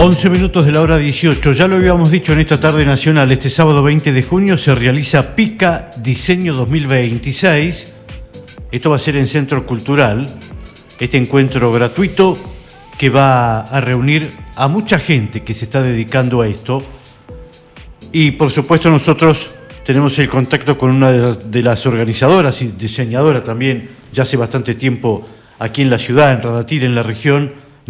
11 minutos de la hora 18, ya lo habíamos dicho en esta tarde nacional, este sábado 20 de junio se realiza PICA Diseño 2026, esto va a ser en Centro Cultural, este encuentro gratuito que va a reunir a mucha gente que se está dedicando a esto y por supuesto nosotros tenemos el contacto con una de las organizadoras y diseñadora también, ya hace bastante tiempo aquí en la ciudad, en Radatil, en la región,